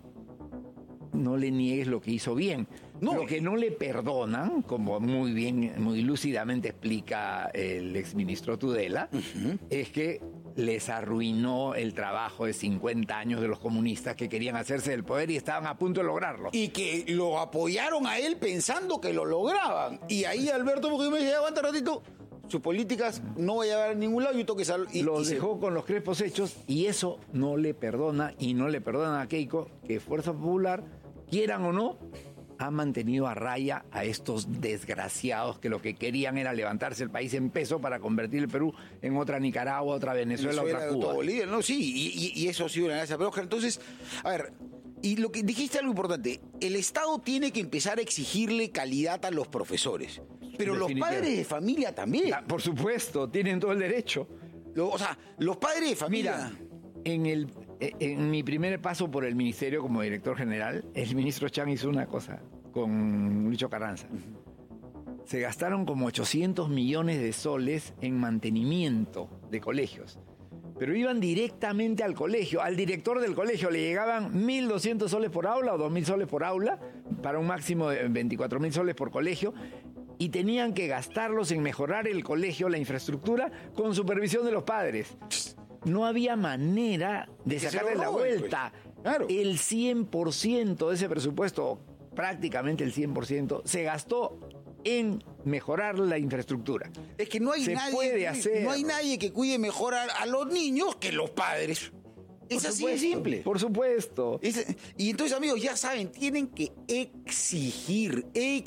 no le niegues lo que hizo bien. Lo que no le perdonan, como muy lúcidamente explica el exministro Tudela, es que les arruinó el trabajo de 50 años de los comunistas que querían hacerse del poder y estaban a punto de lograrlo. Y que lo apoyaron a él pensando que lo lograban. Y ahí Alberto Fujimori dice, aguanta ratito, sus políticas no voy a llevar a ningún lado, yo tengo que Los dejó con los crespos hechos y eso no le perdona, y no le perdona a Keiko que Fuerza Popular, quieran o no, ha mantenido a raya a estos desgraciados que lo que querían era levantarse el país en peso para convertir el Perú en otra Nicaragua, otra Venezuela, otra Cuba. Bolivia, no, sí, y eso ha sido una gracia. Pero Oscar, entonces, a ver, y lo que dijiste algo importante, el Estado tiene que empezar a exigirle calidad a los profesores, pero los padres de familia también. Por supuesto, tienen todo el derecho. O sea, los padres de familia... Mira, en mi primer paso por el ministerio como director general, el ministro Chang hizo una cosa con Lucho Carranza. Se gastaron como 800 millones de soles en mantenimiento de colegios. Pero iban directamente al colegio, al director del colegio. Le llegaban 1.200 soles por aula o 2.000 soles por aula, para un máximo de 24.000 soles por colegio. Y tenían que gastarlos en mejorar el colegio, la infraestructura, con supervisión de los padres. No había manera de sacarle la vuelta. Pues. Claro. El 100% de ese presupuesto, prácticamente el 100%, se gastó en mejorar la infraestructura. Es que no hay no hay nadie que cuide mejor a los niños que los padres. Es así de simple. Por supuesto. Y entonces, amigos, ya saben, tienen que exigir.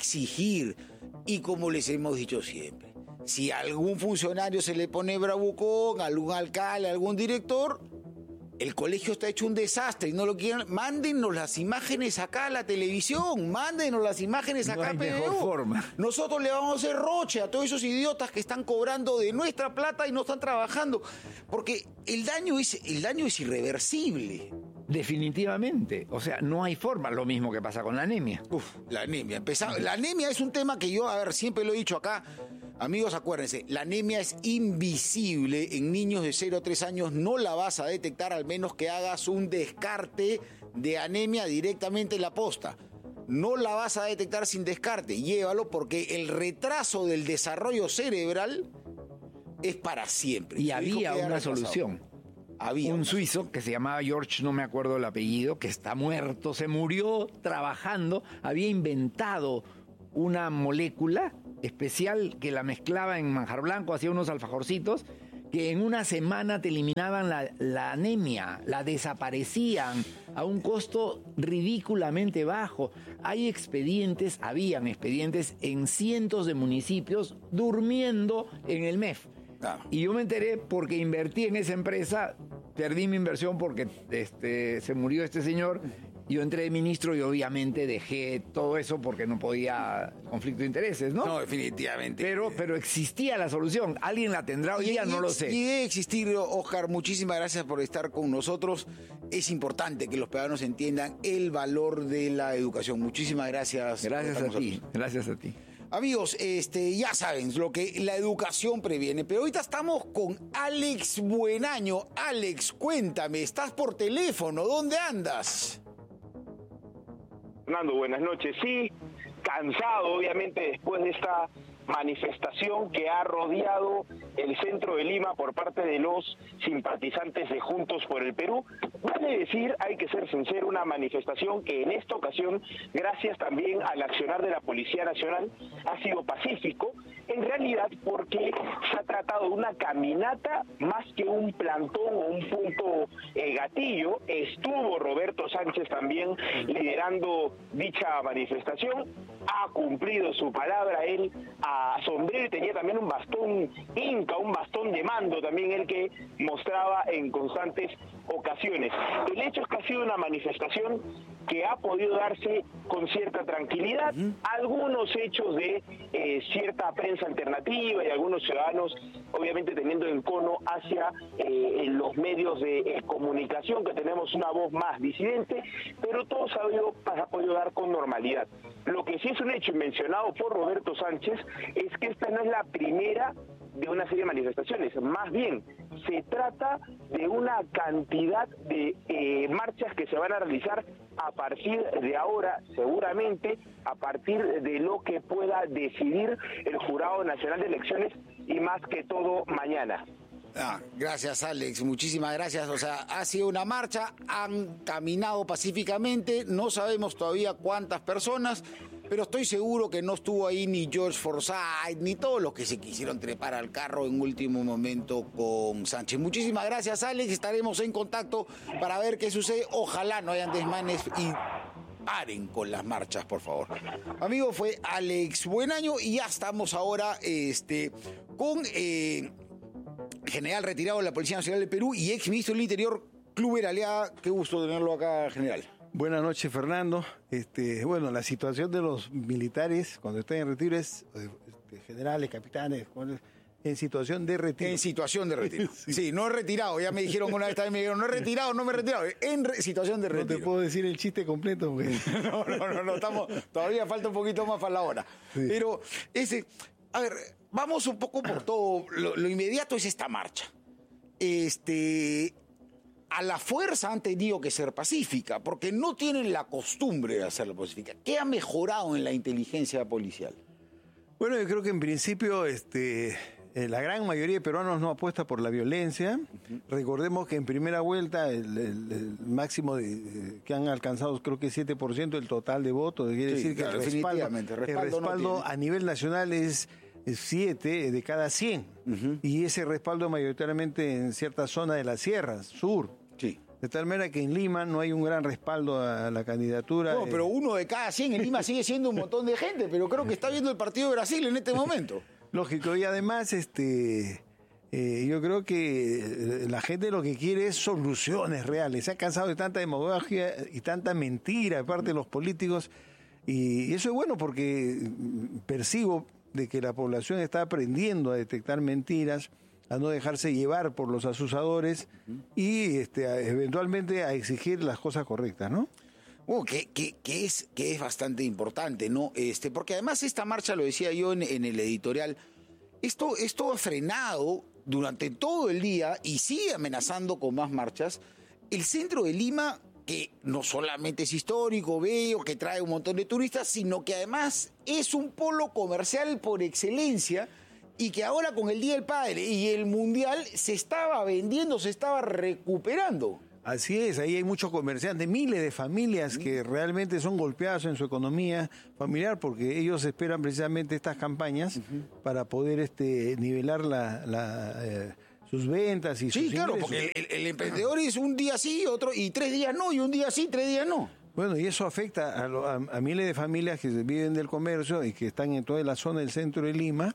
Y como les hemos dicho siempre, si a algún funcionario se le pone bravucón, algún alcalde, algún director, el colegio está hecho un desastre y no lo quieren, mándennos las imágenes acá a la televisión, mándennos las imágenes acá a PBO. Mejor forma. Nosotros le vamos a hacer roche a todos esos idiotas que están cobrando de nuestra plata y no están trabajando, porque el daño es irreversible. Definitivamente. O sea, no hay forma. Lo mismo que pasa con la anemia. La anemia. La anemia es un tema que yo, siempre lo he dicho acá. Amigos, acuérdense, la anemia es invisible en niños de 0 a 3 años, no la vas a detectar al menos que hagas un descarte de anemia directamente en la posta. No la vas a detectar sin descarte, llévalo porque el retraso del desarrollo cerebral es para siempre. Y había una solución. Había un suizo que se llamaba George, no me acuerdo el apellido, que está muerto, se murió trabajando, había inventado una molécula especial que la mezclaba en manjar blanco, hacía unos alfajorcitos, que en una semana te eliminaban la anemia, la desaparecían a un costo ridículamente bajo. Habían expedientes en cientos de municipios durmiendo en el MEF. Y yo me enteré porque invertí en esa empresa, perdí mi inversión porque se murió este señor. Yo entré de ministro y obviamente dejé todo eso porque no podía conflicto de intereses, ¿no? No, definitivamente. Pero existía la solución. ¿Alguien la tendrá hoy día? No lo sé. Y debe existir, Oscar. Muchísimas gracias por estar con nosotros. Es importante que los peruanos entiendan el valor de la educación. Muchísimas gracias. Gracias a ti. Gracias a ti. Amigos, ya saben lo que la educación previene, pero ahorita estamos con Alex Buenaño. Alex, cuéntame, estás por teléfono, ¿dónde andas? Fernando, buenas noches. Sí, cansado obviamente después de esta manifestación que ha rodeado el centro de Lima por parte de los simpatizantes de Juntos por el Perú. Vale decir, hay que ser sincero, una manifestación que en esta ocasión, gracias también al accionar de la Policía Nacional, ha sido pacífico, en realidad porque se ha tratado de una caminata más que un plantón o un punto gatillo. Estuvo Roberto Sánchez también liderando dicha manifestación, ha cumplido su palabra, él a sombrero y tenía también un bastón inca, un bastón de mando también el que mostraba en constantes ocasiones. El hecho es que ha sido una manifestación que ha podido darse con cierta tranquilidad. Algunos hechos de cierta prensa alternativa y algunos ciudadanos obviamente teniendo en cono hacia los medios de comunicación, que tenemos una voz más disidente, pero todo se ha podido dar con normalidad. Lo que sí es un hecho mencionado por Roberto Sánchez es que esta no es la primera de una serie de manifestaciones, más bien se trata de una cantidad de marchas que se van a realizar a partir de ahora, seguramente a partir de lo que pueda decidir el Jurado Nacional de Elecciones y más que todo mañana. Gracias, Alex, muchísimas gracias. O sea, ha sido una marcha, han caminado pacíficamente, no sabemos todavía cuántas personas, pero estoy seguro que no estuvo ahí ni George Forsyth, ni todos los que se quisieron trepar al carro en último momento con Sánchez. Muchísimas gracias, Alex, estaremos en contacto para ver qué sucede. Ojalá no hayan desmanes y paren con las marchas, por favor. Amigo, fue Alex Buenaño y ya estamos ahora con general retirado de la Policía Nacional de Perú y ex ministro del Interior, Kluber Aliaga. Qué gusto tenerlo acá, general. Buenas noches, Fernando. Bueno, la situación de los militares cuando están en retiro es generales, capitanes, en situación de retiro. En situación de retiro. Sí, no he retirado. Ya me dijeron una vez también, me dijeron, no he retirado, no me he retirado. Situación de retiro. No te puedo decir el chiste completo porque... No, todavía falta un poquito más para la hora. Sí. Pero a ver, vamos un poco por todo. Lo inmediato es esta marcha. A la fuerza han tenido que ser pacífica, porque no tienen la costumbre de hacerlo pacífica. ¿Qué ha mejorado en la inteligencia policial? Bueno, yo creo que en principio la gran mayoría de peruanos no apuesta por la violencia. Recordemos que en primera vuelta el máximo que han alcanzado creo que es 7% del total de votos. Quiere decir que el respaldo a nivel nacional es 7 de cada 100. Y ese respaldo mayoritariamente en ciertas zonas de las sierras, sur. Sí. De tal manera que en Lima no hay un gran respaldo a la candidatura. No, pero 1 de cada 100 en Lima sigue siendo un montón de gente, pero creo que está viendo el partido de Brasil en este momento. Lógico, y además yo creo que la gente lo que quiere es soluciones reales. Se ha cansado de tanta demagogia y tanta mentira de parte de los políticos, y eso es bueno porque percibo de que la población está aprendiendo a detectar mentiras, a no dejarse llevar por los asusadores y eventualmente a exigir las cosas correctas, ¿no? Que es bastante importante, ¿no? Porque además esta marcha, lo decía yo en el editorial, Esto ha frenado durante todo el día y sigue amenazando con más marchas el centro de Lima, que no solamente es histórico, bello, que trae un montón de turistas, sino que además es un polo comercial por excelencia y que ahora con el Día del Padre y el Mundial se estaba vendiendo, se estaba recuperando. Así es, ahí hay muchos comerciantes, miles de familias que realmente son golpeadas en su economía familiar porque ellos esperan precisamente estas campañas para poder nivelar sus ventas y sus ingresos. Sí, claro, porque el emprendedor es un día sí, otro y 3 días no, y un día sí, 3 días no. Bueno, y eso afecta a miles de familias que viven del comercio y que están en toda la zona del centro de Lima.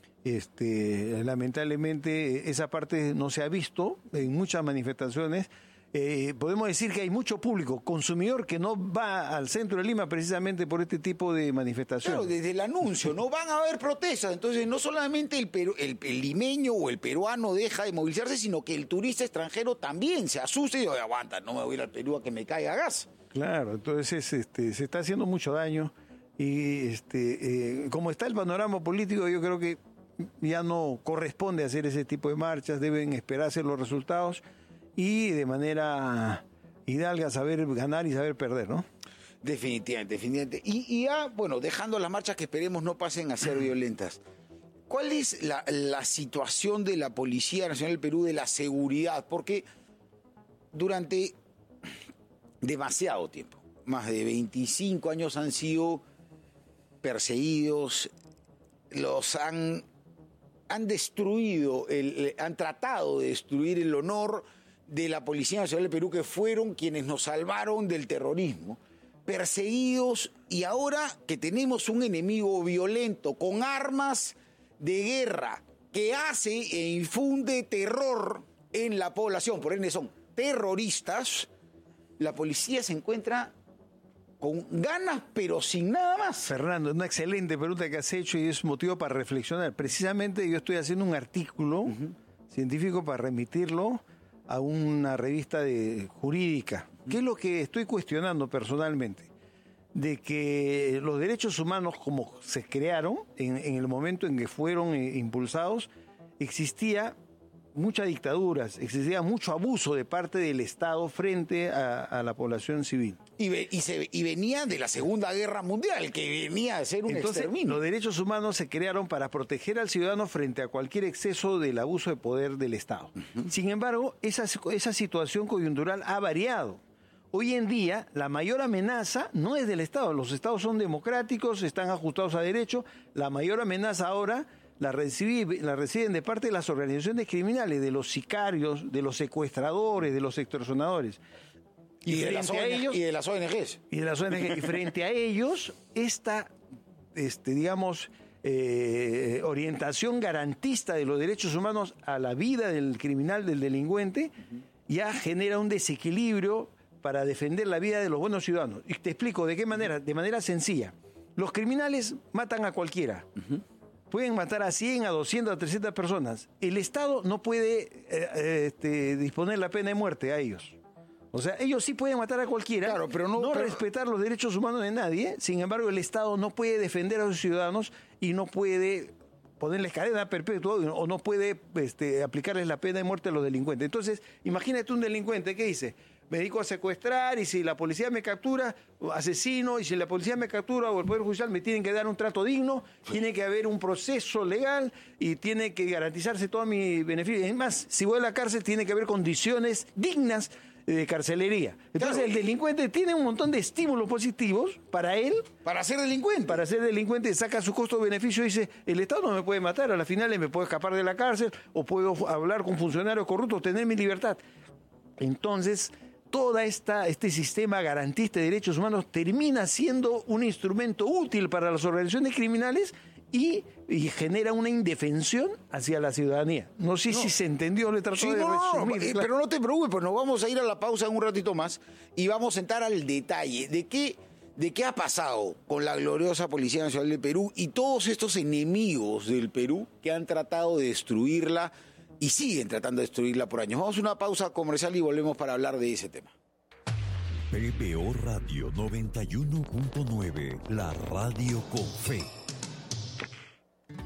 Lamentablemente esa parte no se ha visto en muchas manifestaciones. Podemos decir que hay mucho público consumidor que no va al centro de Lima precisamente por este tipo de manifestaciones. Claro, desde el anuncio, no van a haber protestas, entonces no solamente el limeño o el peruano deja de movilizarse, sino que el turista extranjero también se asusta y dice, aguanta, no me voy a ir al Perú a que me caiga gas. Claro, entonces se está haciendo mucho daño y como está el panorama político, yo creo que ya no corresponde hacer ese tipo de marchas, deben esperarse los resultados y de manera hidalga saber ganar y saber perder, ¿no? Definitivamente. Y ya, bueno, dejando las marchas que esperemos no pasen a ser violentas, ¿cuál es la situación de la Policía Nacional del Perú, de la seguridad? Porque durante demasiado tiempo, más de 25 años han sido perseguidos, los han destruido, han tratado de destruir el honor de la Policía Nacional del Perú, que fueron quienes nos salvaron del terrorismo, perseguidos, y ahora que tenemos un enemigo violento con armas de guerra que hace e infunde terror en la población, por ende son terroristas, la policía se encuentra con ganas, pero sin nada más. Fernando, es una excelente pregunta que has hecho y es motivo para reflexionar. Precisamente yo estoy haciendo un artículo científico para remitirlo a una revista jurídica. ¿Qué es lo que estoy cuestionando personalmente? De que los derechos humanos, como se crearon en el momento en que fueron impulsados, existía muchas dictaduras, existía mucho abuso de parte del Estado frente a la población civil. Y venía de la Segunda Guerra Mundial, que venía a ser un exterminio. Los derechos humanos se crearon para proteger al ciudadano frente a cualquier exceso del abuso de poder del Estado. Sin embargo, esa situación coyuntural ha variado. Hoy en día, la mayor amenaza no es del Estado. Los Estados son democráticos, están ajustados a derecho. La mayor amenaza ahora la reciben de parte de las organizaciones criminales, de los sicarios, de los secuestradores, de los extorsionadores. Y de las ONGs. Y de las ONGs. Y frente a ellos, esta, orientación garantista de los derechos humanos a la vida del criminal, del delincuente, ya genera un desequilibrio para defender la vida de los buenos ciudadanos. Y te explico de qué manera. De manera sencilla. Los criminales matan a cualquiera. Pueden matar a 100, a 200, a 300 personas. El Estado no puede disponer la pena de muerte a ellos. O sea, ellos sí pueden matar a cualquiera, claro, pero no respetar los derechos humanos de nadie. Sin embargo, el Estado no puede defender a sus ciudadanos y no puede ponerles cadena perpetua o no puede aplicarles la pena de muerte a los delincuentes. Entonces, imagínate un delincuente que dice: me dedico a secuestrar y si la policía me captura, asesino, y si la policía me captura o el Poder Judicial me tienen que dar un trato digno, tiene que haber un proceso legal y tiene que garantizarse todo mi beneficio. Es más, si voy a la cárcel tiene que haber condiciones dignas de carcelería. Entonces el delincuente tiene un montón de estímulos positivos para él. Para ser delincuente. Para ser delincuente, saca su costo-beneficio y dice: el Estado no me puede matar, a la final me puedo escapar de la cárcel o puedo hablar con funcionarios corruptos, tener mi libertad. Entonces, todo este sistema garantista de derechos humanos termina siendo un instrumento útil para las organizaciones criminales y genera una indefensión hacia la ciudadanía. No sé si se entendió, le trato de resumir. Pero no te preocupes, pues nos vamos a ir a la pausa en un ratito más y vamos a entrar al detalle de qué ha pasado con la gloriosa Policía Nacional del Perú y todos estos enemigos del Perú que han tratado de destruirla y siguen tratando de destruirla por años. Vamos a una pausa comercial y volvemos para hablar de ese tema. PBO Radio 91.9, la radio con fe.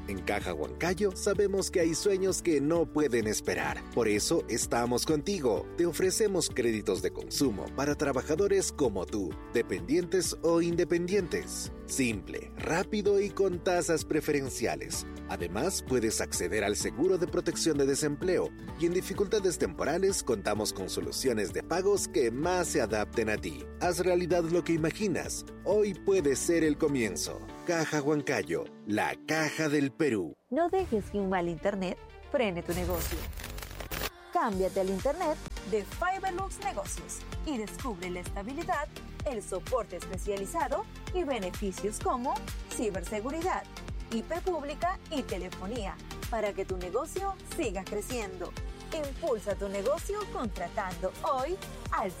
En Caja Huancayo sabemos que hay sueños que no pueden esperar. Por eso estamos contigo. Te ofrecemos créditos de consumo para trabajadores como tú, dependientes o independientes. Simple, rápido y con tasas preferenciales. Además, puedes acceder al seguro de protección de desempleo y en dificultades temporales contamos con soluciones de pagos que más se adapten a ti. Haz realidad lo que imaginas. Hoy puede ser el comienzo. Caja Huancayo, la caja del Perú. No dejes que un mal internet frene tu negocio. Cámbiate al internet de Fiberlux Negocios y descubre la estabilidad, el soporte especializado y beneficios como ciberseguridad, IP pública y telefonía para que tu negocio siga creciendo. Impulsa tu negocio contratando hoy al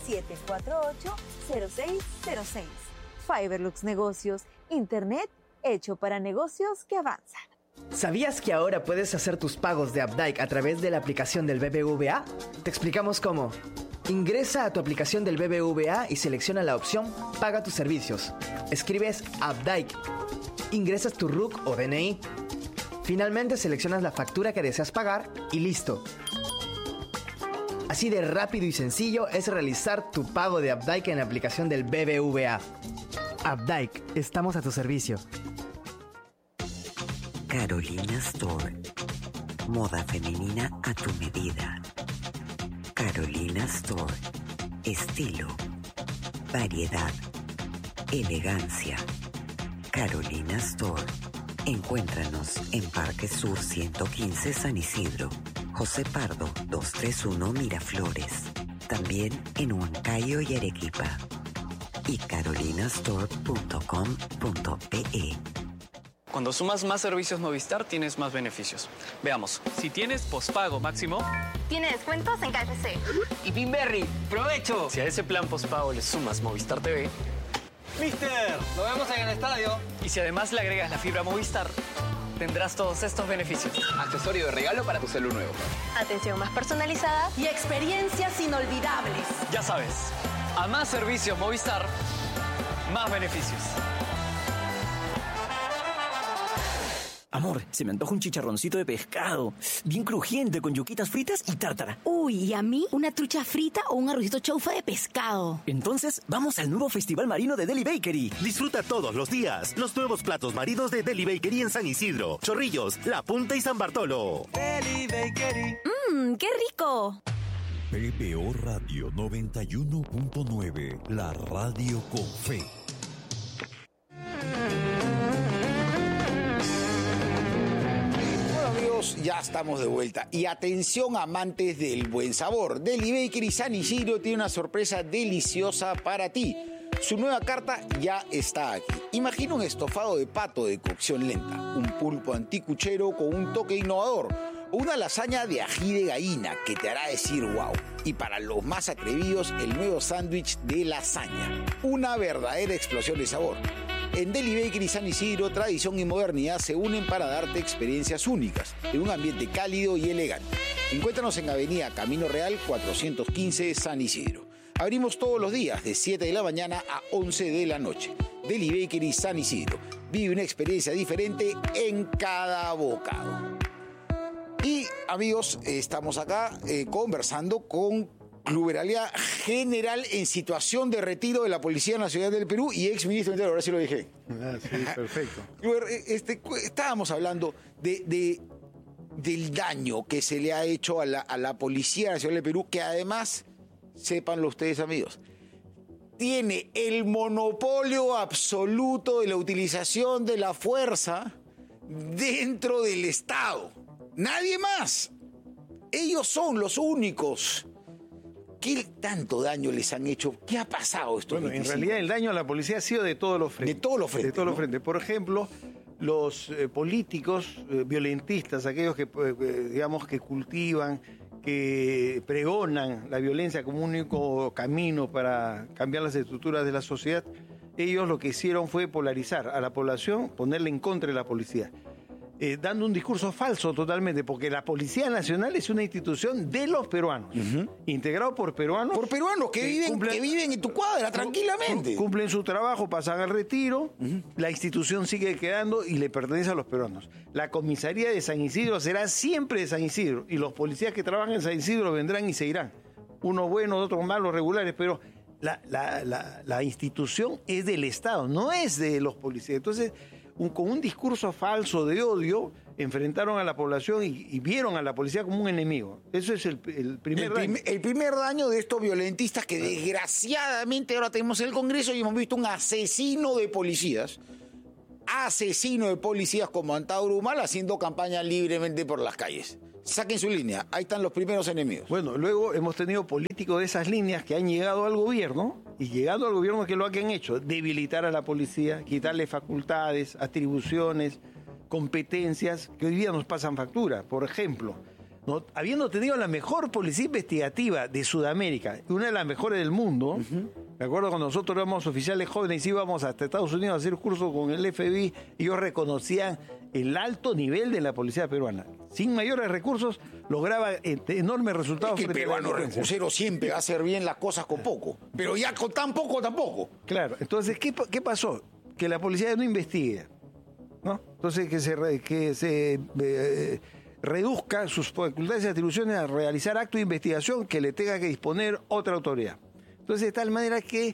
748-0606. Fiberlux Negocios, internet hecho para negocios que avanzan. ¿Sabías que ahora puedes hacer tus pagos de Updike a través de la aplicación del BBVA? Te explicamos cómo. Ingresa a tu aplicación del BBVA y selecciona la opción Paga tus servicios. Escribes Updike. Ingresas tu RUC o DNI. Finalmente seleccionas la factura que deseas pagar y listo. Así de rápido y sencillo es realizar tu pago de Updike en la aplicación del BBVA. Updike, estamos a tu servicio. Carolina Store. Moda femenina a tu medida. Carolina Store. Estilo. Variedad. Elegancia. Carolina Store. Encuéntranos en Parque Sur 115 San Isidro. José Pardo 231 Miraflores. También en Huancayo y Arequipa. Y carolinastore.com.pe. Cuando sumas más servicios Movistar, tienes más beneficios. Veamos. Si tienes pospago máximo, tiene descuentos en KFC. Y Pinberry, ¡provecho! Si a ese plan pospago le sumas Movistar TV, ¡Mister! ¡Lo vemos en el estadio! Y si además le agregas la fibra Movistar, tendrás todos estos beneficios. Accesorio de regalo para tu celu nuevo. Atención más personalizada y experiencias inolvidables. Ya sabes, a más servicios Movistar, más beneficios. Amor, se me antoja un chicharroncito de pescado, bien crujiente, con yuquitas fritas y tártara. Uy, ¿y a mí una trucha frita o un arrocito chaufa de pescado? Entonces, vamos al nuevo Festival Marino de Deli Bakery. Disfruta todos los días los nuevos platos marinos de Deli Bakery en San Isidro, Chorrillos, La Punta y San Bartolo. Deli Bakery. ¡Qué rico! PBO Radio 91.9, la radio con fe. Ya estamos de vuelta. Y atención, amantes del buen sabor. Deli Bakery San Isidro tiene una sorpresa deliciosa para ti. Su nueva carta ya está aquí. Imagina un estofado de pato de cocción lenta, un pulpo anticuchero con un toque innovador, o una lasaña de ají de gallina que te hará decir wow. Y para los más atrevidos, el nuevo sándwich de lasaña. Una verdadera explosión de sabor. En Deli Bakery San Isidro, tradición y modernidad se unen para darte experiencias únicas, en un ambiente cálido y elegante. Encuéntranos en Avenida Camino Real 415 San Isidro. Abrimos todos los días de 7 de la mañana a 11 de la noche. Deli Bakery San Isidro. Vive una experiencia diferente en cada bocado. Y amigos, estamos acá conversando con Cluberalia, general en situación de retiro de la Policía Nacional del Perú y ex ministro del Interior, ahora sí lo dije. Sí, perfecto. Estábamos hablando del daño que se le ha hecho a la Policía Nacional del Perú, que además, sépanlo ustedes amigos, tiene el monopolio absoluto de la utilización de la fuerza dentro del Estado. Nadie más. Ellos son los únicos. ¿Qué tanto daño les han hecho? ¿Qué ha pasado esto? Bueno, en realidad el daño a la policía ha sido de todos los frentes. De todos los frentes. De todos los frentes. Por ejemplo, los políticos violentistas, aquellos que, digamos, que cultivan, que pregonan la violencia como único camino para cambiar las estructuras de la sociedad, ellos lo que hicieron fue polarizar a la población, ponerla en contra de la policía. dando un discurso falso totalmente, porque la Policía Nacional es una institución de los peruanos, integrado por peruanos. Por peruanos que viven en tu cuadra tranquilamente. Cumplen su trabajo, pasan al retiro, la institución sigue quedando y le pertenece a los peruanos. La comisaría de San Isidro será siempre de San Isidro, y los policías que trabajan en San Isidro vendrán y se irán. Unos buenos, otros malos, regulares, pero la institución es del Estado, no es de los policías. Entonces, con un discurso falso de odio, enfrentaron a la población y vieron a la policía como un enemigo. Eso es el primer daño. El primer daño de estos violentistas que desgraciadamente ahora tenemos en el Congreso y hemos visto un asesino de policías como Antauro Humala haciendo campaña libremente por las calles. Saquen su línea, ahí están los primeros enemigos. Bueno, luego hemos tenido políticos de esas líneas que han llegado al gobierno, y llegando al gobierno, ¿qué es lo que han hecho? Debilitar a la policía, quitarle facultades, atribuciones, competencias, que hoy día nos pasan factura. Por ejemplo, habiendo tenido la mejor policía investigativa de Sudamérica, una de las mejores del mundo, me acuerdo cuando nosotros éramos oficiales jóvenes y íbamos hasta Estados Unidos a hacer curso con el FBI, y ellos reconocían el alto nivel de la policía peruana. Sin mayores recursos, lograba enormes resultados. Es que el peruano recursero siempre va a hacer bien las cosas con poco, pero ya con tan poco tampoco. Claro, entonces, ¿qué pasó? Que la policía no investigue, ¿no? Entonces, que se reduzca sus facultades y atribuciones a realizar actos de investigación que le tenga que disponer otra autoridad. Entonces, de tal manera que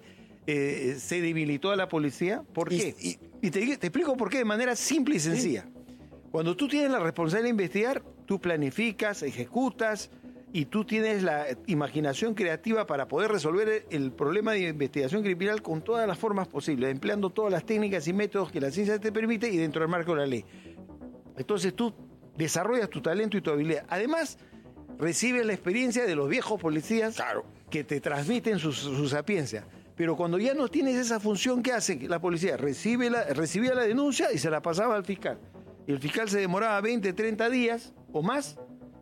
se debilitó a la policía. ¿Por qué? Y te explico por qué de manera simple y sencilla. Cuando tú tienes la responsabilidad de investigar, tú planificas, ejecutas, y tú tienes la imaginación creativa para poder resolver el problema de investigación criminal con todas las formas posibles, empleando todas las técnicas y métodos que la ciencia te permite y dentro del marco de la ley. Entonces tú desarrollas tu talento y tu habilidad. Además, recibes la experiencia de los viejos policías que te transmiten su sapiencia. Pero cuando ya no tienes esa función, ¿qué hace la policía? Recibía la denuncia y se la pasaba al fiscal. Y el fiscal se demoraba 20, 30 días o más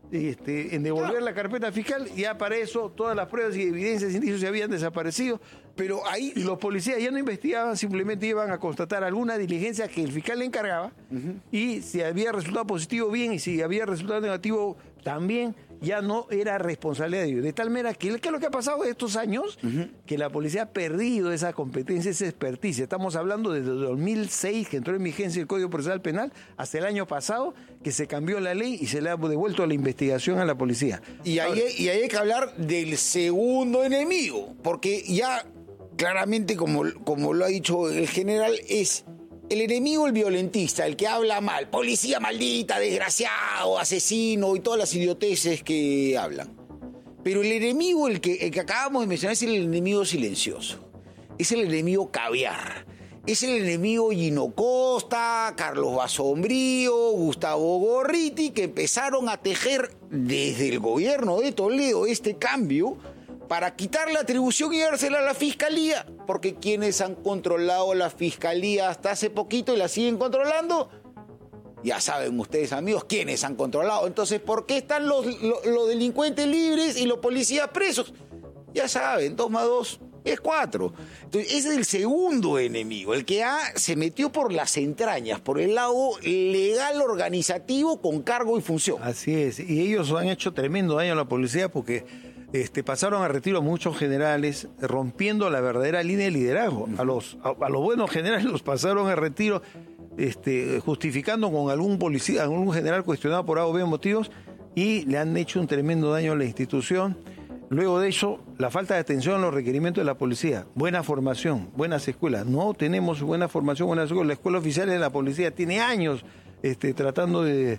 en devolver la carpeta fiscal, y ya para eso todas las pruebas y evidencias e indicios se habían desaparecido. Pero ahí... Y los policías ya no investigaban, simplemente iban a constatar alguna diligencia que el fiscal le encargaba, y si había resultado positivo, bien, y si había resultado negativo, también. Ya no era responsabilidad de ellos. De tal manera que, ¿qué es lo que ha pasado estos años? Que la policía ha perdido esa competencia, esa experticia. Estamos hablando desde 2006, que entró en vigencia el Código Procesal Penal, hasta el año pasado, que se cambió la ley y se le ha devuelto la investigación a la policía. Y ahí hay que hablar del segundo enemigo, porque ya claramente, como lo ha dicho el general, es... el enemigo, el violentista, el que habla mal, policía maldita, desgraciado, asesino y todas las idioteces que hablan. Pero el enemigo, el que acabamos de mencionar, es el enemigo silencioso. Es el enemigo caviar. Es el enemigo Gino Costa, Carlos Basombrío, Gustavo Gorriti, que empezaron a tejer desde el gobierno de Toledo este cambio para quitar la atribución y dársela a la Fiscalía, porque quienes han controlado la Fiscalía hasta hace poquito y la siguen controlando, ya saben ustedes, amigos, quiénes han controlado. Entonces, ¿por qué están los delincuentes libres y los policías presos? Ya saben, 2 más 2 es 4. Entonces, ese es el segundo enemigo, el que se metió por las entrañas, por el lado legal organizativo con cargo y función. Así es, y ellos han hecho tremendo daño a la policía porque... pasaron a retiro muchos generales, rompiendo la verdadera línea de liderazgo. A los buenos generales los pasaron a retiro, justificando con algún policía, algún general cuestionado por A o B motivos, y le han hecho un tremendo daño a la institución. Luego de eso, la falta de atención a los requerimientos de la policía, buena formación, buenas escuelas. No tenemos buena formación, buenas escuelas. La escuela oficial de la policía tiene años tratando de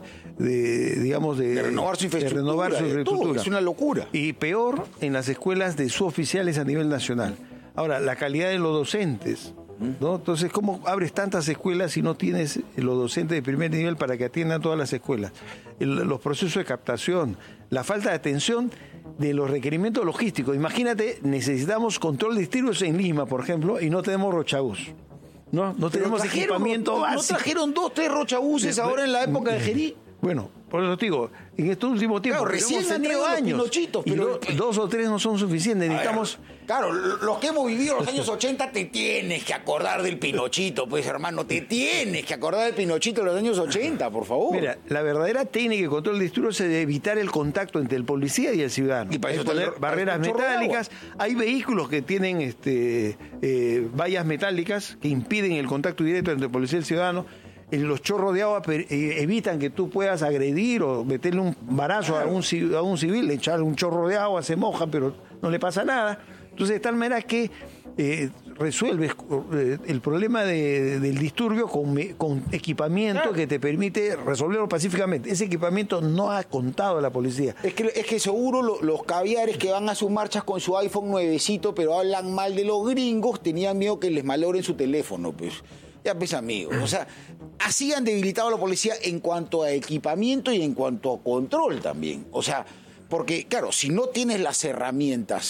renovar su infraestructura. Es una locura. Y peor en las escuelas de suboficiales a nivel nacional. Ahora, la calidad de los docentes, ¿no? Entonces, ¿cómo abres tantas escuelas si no tienes los docentes de primer nivel para que atiendan todas las escuelas? Los procesos de captación, la falta de atención de los requerimientos logísticos. Imagínate, necesitamos control de disturbios en Lima, por ejemplo, y no tenemos rochabús. No tenemos equipamiento básico. ¿No trajeron 2, 3 rochabuses ahora en la época de Gerí? Bueno, Por eso te digo, en estos últimos tiempos, claro, recién hemos han tenido traído los años, pinochitos, y pero- 2 o 3 no son suficientes, necesitamos... Claro, los que hemos vivido los años 80 te tienes que acordar del Pinochito, pues hermano, te tienes que acordar del Pinochito de los años 80, por favor. Mira, la verdadera técnica de control de disturbios es de evitar el contacto entre el policía y el ciudadano. Y para Es eso está poner el- barreras el chorro de metálicas. Hay vehículos que tienen vallas metálicas que impiden el contacto directo entre el policía y el ciudadano. En los chorros de agua evitan que tú puedas agredir o meterle un barazo a un civil, echarle un chorro de agua, se moja, pero no le pasa nada. Entonces, de tal manera que resuelves el problema del disturbio con equipamiento que te permite resolverlo pacíficamente. Ese equipamiento no ha contado la policía. Es que seguro los caviares que van a sus marchas con su iPhone nuevecito, pero hablan mal de los gringos, tenían miedo que les malogren su teléfono, pues. Ya pues, amigos, o sea, así han debilitado a la policía en cuanto a equipamiento y en cuanto a control también. O sea, porque, claro, si no tienes las herramientas